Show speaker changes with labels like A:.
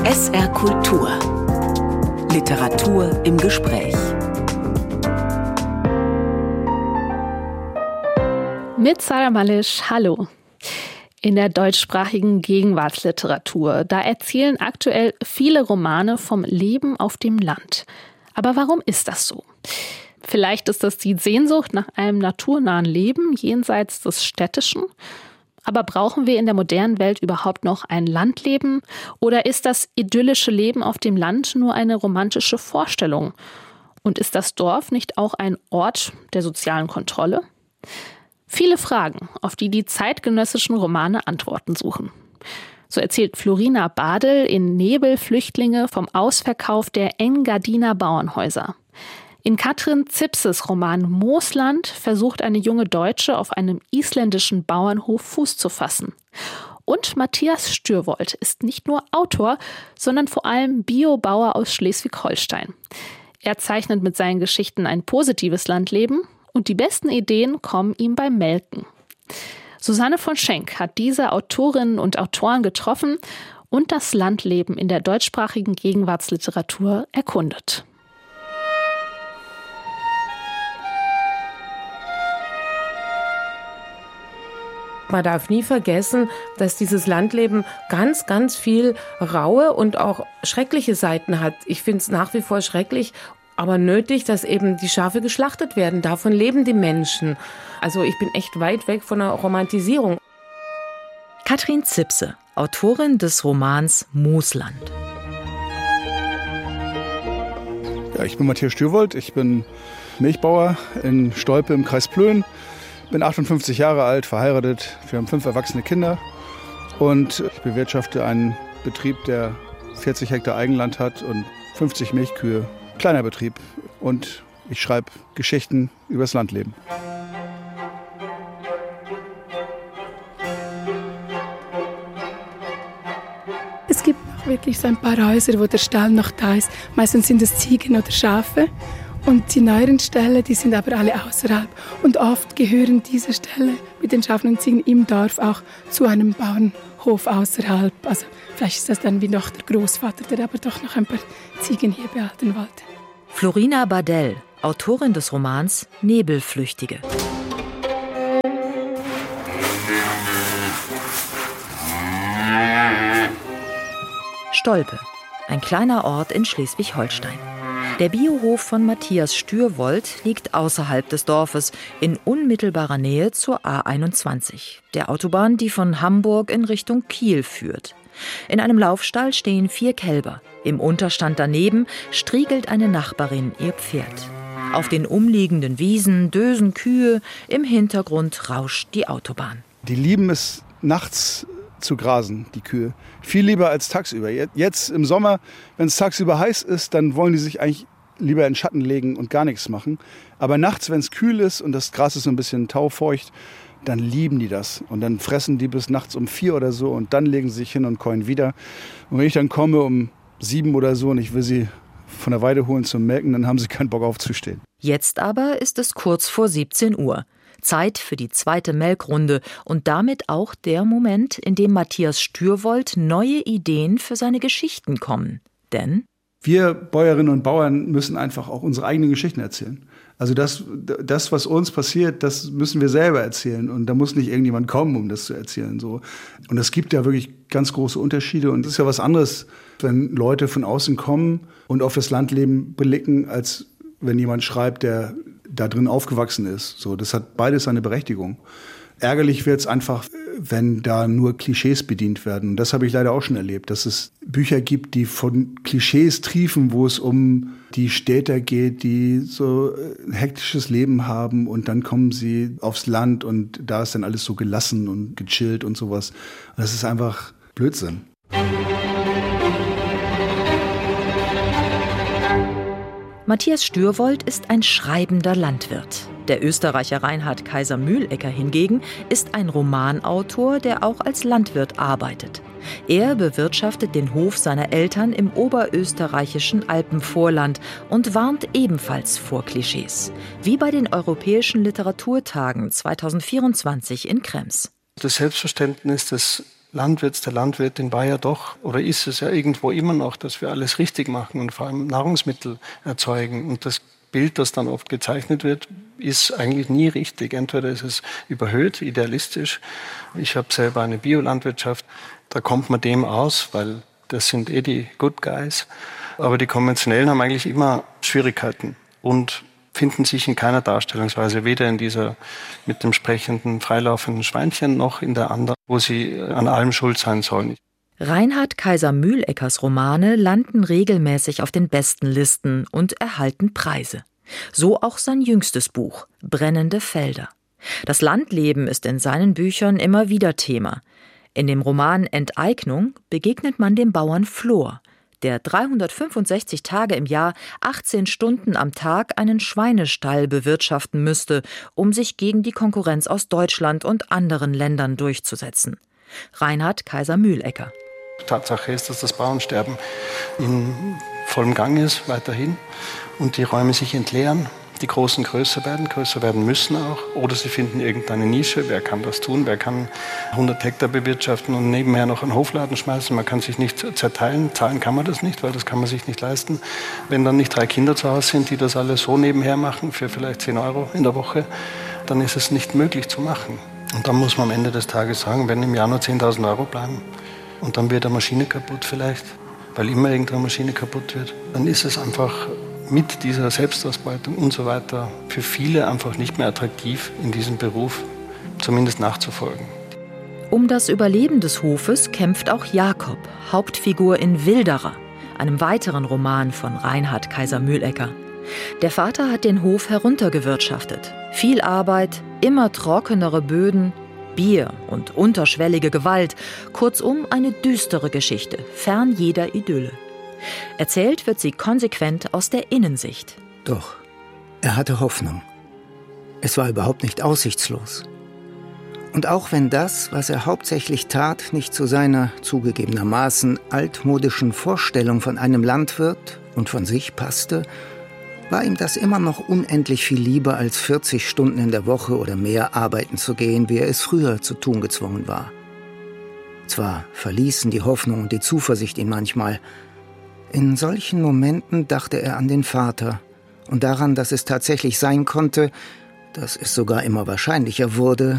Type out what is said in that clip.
A: SR Kultur. Literatur im Gespräch.
B: Mit Sarah Malisch, hallo. In der deutschsprachigen Gegenwartsliteratur, da erzählen aktuell viele Romane vom Leben auf dem Land. Aber warum ist das so? Vielleicht ist das die Sehnsucht nach einem naturnahen Leben jenseits des Städtischen? Aber brauchen wir in der modernen Welt überhaupt noch ein Landleben? Oder ist das idyllische Leben auf dem Land nur eine romantische Vorstellung? Und ist das Dorf nicht auch ein Ort der sozialen Kontrolle? Viele Fragen, auf die die zeitgenössischen Romane Antworten suchen. So erzählt Florina Badel in Nebelflüchtlinge vom Ausverkauf der Engadiner Bauernhäuser. In Katrin Zipses Roman Moosland versucht eine junge Deutsche auf einem isländischen Bauernhof Fuß zu fassen. Und Matthias Stürwold ist nicht nur Autor, sondern vor allem Biobauer aus Schleswig-Holstein. Er zeichnet mit seinen Geschichten ein positives Landleben und die besten Ideen kommen ihm beim Melken. Susanne von Schenk hat diese Autorinnen und Autoren getroffen und das Landleben in der deutschsprachigen Gegenwartsliteratur erkundet.
C: Man darf nie vergessen, dass dieses Landleben ganz, ganz viel raue und auch schreckliche Seiten hat. Ich finde es nach wie vor schrecklich, aber nötig, dass eben die Schafe geschlachtet werden. Davon leben die Menschen. Also ich bin echt weit weg von der Romantisierung.
D: Katrin Zipse, Autorin des Romans Moosland.
E: Ja, ich bin Matthias Stürwold, ich bin Milchbauer in Stolpe im Kreis Plön. Bin 58 Jahre alt, verheiratet. Wir haben 5 erwachsene Kinder. Und ich bewirtschafte einen Betrieb, der 40 Hektar Eigenland hat und 50 Milchkühe. Kleiner Betrieb. Und ich schreibe Geschichten über das Landleben.
F: Es gibt auch wirklich so ein paar Häuser, wo der Stall noch da ist. Meistens sind es Ziegen oder Schafe. Und die neueren Ställe, die sind aber alle außerhalb. Und oft gehören diese Ställe mit den Schafen und Ziegen im Dorf auch zu einem Bauernhof außerhalb. Also vielleicht ist das dann wie noch der Großvater, der aber doch noch ein paar Ziegen hier behalten wollte.
D: Florina Badel, Autorin des Romans Nebelflüchtige. Stolpe, ein kleiner Ort in Schleswig-Holstein. Der Biohof von Matthias Stürwold liegt außerhalb des Dorfes, in unmittelbarer Nähe zur A21, der Autobahn, die von Hamburg in Richtung Kiel führt. In einem Laufstall stehen 4 Kälber. Im Unterstand daneben striegelt eine Nachbarin ihr Pferd. Auf den umliegenden Wiesen dösen Kühe, im Hintergrund rauscht die Autobahn.
E: Die lieben es, nachts zu grasen, die Kühe. Viel lieber als tagsüber. Jetzt im Sommer, wenn es tagsüber heiß ist, dann wollen die sich eigentlich lieber in den Schatten legen und gar nichts machen. Aber nachts, wenn es kühl ist und das Gras ist so ein bisschen taufeucht, dann lieben die das. Und dann fressen die bis nachts um 4 oder so und dann legen sie sich hin und käuen wieder. Und wenn ich dann komme um 7 oder so und ich will sie von der Weide holen zum Melken, dann haben sie keinen Bock aufzustehen.
D: Jetzt aber ist es kurz vor 17 Uhr. Zeit für die zweite Melkrunde und damit auch der Moment, in dem Matthias Stürwold neue Ideen für seine Geschichten kommen. Denn
E: wir Bäuerinnen und Bauern müssen einfach auch unsere eigenen Geschichten erzählen. Also das, was uns passiert, das müssen wir selber erzählen. Und da muss nicht irgendjemand kommen, um das zu erzählen. So. Und es gibt ja wirklich ganz große Unterschiede. Und es ist ja was anderes, wenn Leute von außen kommen und auf das Landleben blicken, als wenn jemand schreibt, der da drin aufgewachsen ist. So, das hat beides seine Berechtigung. Ärgerlich wird es einfach, wenn da nur Klischees bedient werden. Und das habe ich leider auch schon erlebt, dass es Bücher gibt, die von Klischees triefen, wo es um die Städter geht, die so ein hektisches Leben haben und dann kommen sie aufs Land und da ist dann alles so gelassen und gechillt und sowas. Und das ist einfach Blödsinn.
D: Matthias Stürwold ist ein schreibender Landwirt. Der Österreicher Reinhard Kaiser-Mühlecker hingegen ist ein Romanautor, der auch als Landwirt arbeitet. Er bewirtschaftet den Hof seiner Eltern im oberösterreichischen Alpenvorland und warnt ebenfalls vor Klischees, wie bei den Europäischen Literaturtagen 2024 in Krems.
G: Das Selbstverständnis, dass
A: Landwirts, der Landwirtin war ja doch, oder ist es ja irgendwo immer noch, dass wir alles richtig machen und vor allem Nahrungsmittel erzeugen. Und das Bild, das dann oft gezeichnet wird, ist eigentlich nie richtig. Entweder ist es überhöht, idealistisch. Ich habe selber eine Biolandwirtschaft, da kommt man dem aus, weil das sind die Good Guys. Aber die Konventionellen haben eigentlich immer Schwierigkeiten und finden sich in keiner Darstellungsweise, weder in dieser mit dem sprechenden, freilaufenden Schweinchen noch in der anderen, wo sie an allem schuld sein sollen.
D: Reinhard Kaiser-Mühleckers Romane landen regelmäßig auf den besten Listen und erhalten Preise. So auch sein jüngstes Buch, Brennende Felder. Das Landleben ist in seinen Büchern immer wieder Thema. In dem Roman Enteignung begegnet man dem Bauern Flor, der 365 Tage im Jahr, 18 Stunden am Tag einen Schweinestall bewirtschaften müsste, um sich gegen die Konkurrenz aus Deutschland und anderen Ländern durchzusetzen. Reinhard Kaiser-Mühlecker.
A: Tatsache ist, dass das Bauernsterben in vollem Gang ist, weiterhin, und die Räume sich entleeren, die Großen größer werden müssen auch, oder sie finden irgendeine Nische, wer kann das tun, wer kann 100 Hektar bewirtschaften und nebenher noch einen Hofladen schmeißen, man kann sich nicht zerteilen, zahlen kann man das nicht, weil das kann man sich nicht leisten. Wenn dann nicht 3 Kinder zu Hause sind, die das alles so nebenher machen, für vielleicht 10 Euro in der Woche, dann ist es nicht möglich zu machen. Und dann muss man am Ende des Tages sagen, wenn im Jahr nur 10.000 Euro bleiben, und dann wird eine Maschine kaputt vielleicht, weil immer irgendeine Maschine kaputt wird, dann ist es einfach mit dieser Selbstausbeutung und so weiter für viele einfach nicht mehr attraktiv, in diesem Beruf zumindest nachzufolgen.
D: Um das Überleben des Hofes kämpft auch Jakob, Hauptfigur in Wilderer, einem weiteren Roman von Reinhard Kaiser-Mühlecker. Der Vater hat den Hof heruntergewirtschaftet. Viel Arbeit, immer trockenere Böden, Bier und unterschwellige Gewalt. Kurzum eine düstere Geschichte, fern jeder Idylle. Erzählt wird sie konsequent aus der Innensicht.
G: Doch, er hatte Hoffnung. Es war überhaupt nicht aussichtslos. Und auch wenn das, was er hauptsächlich tat, nicht zu seiner zugegebenermaßen altmodischen Vorstellung von einem Landwirt und von sich passte, war ihm das immer noch unendlich viel lieber, als 40 Stunden in der Woche oder mehr arbeiten zu gehen, wie er es früher zu tun gezwungen war. Zwar verließen die Hoffnung und die Zuversicht ihn manchmal. In solchen Momenten dachte er an den Vater und daran, dass es tatsächlich sein konnte, dass es sogar immer wahrscheinlicher wurde,